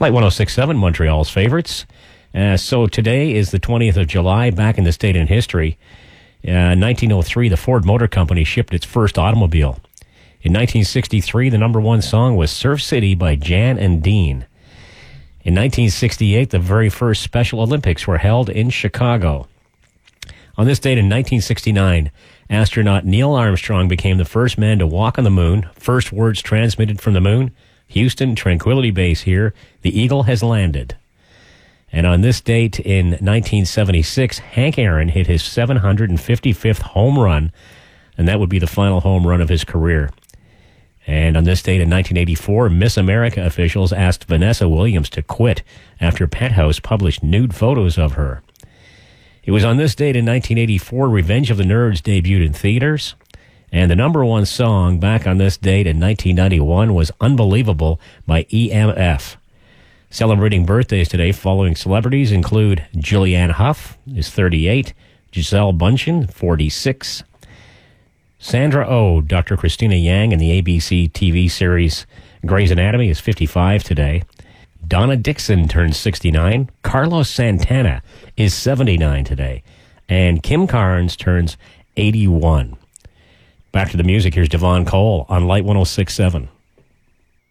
Light 106.7, Montreal's favorites. So today is the 20th of July, back in this date in history. 1903, the Ford Motor Company shipped its first automobile. In 1963, the number one song was Surf City by Jan and Dean. In 1968, the very first Special Olympics were held in Chicago. On this date in 1969, astronaut Neil Armstrong became the first man to walk on the moon. First words transmitted from the moon: Houston, Tranquility Base here. The Eagle has landed. And on this date in 1976, Hank Aaron hit his 755th home run, and that would be the final home run of his career. And on this date in 1984, Miss America officials asked Vanessa Williams to quit after Penthouse published nude photos of her. It was on this date in 1984, Revenge of the Nerds debuted in theaters. And the number one song back on this date in 1991 was Unbelievable by EMF. Celebrating birthdays today, following celebrities include Julianne Hough, is 38, Gisele Bundchen, 46, Sandra Oh, Dr. Christina Yang in the ABC TV series Grey's Anatomy is 55 today. Donna Dixon turns 69. Carlos Santana is 79 today. And Kim Carnes turns 81. Back to the music. Here's Devon Cole on Light 106.7.